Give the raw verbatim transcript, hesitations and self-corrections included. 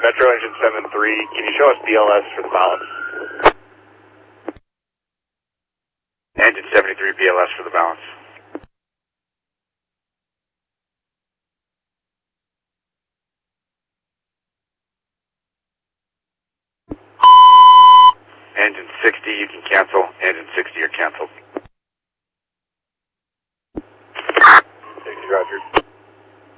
Metro engine seven three, can you show us B L S for the balance? Engine seventy-three, B L S for the balance. Engine sixty,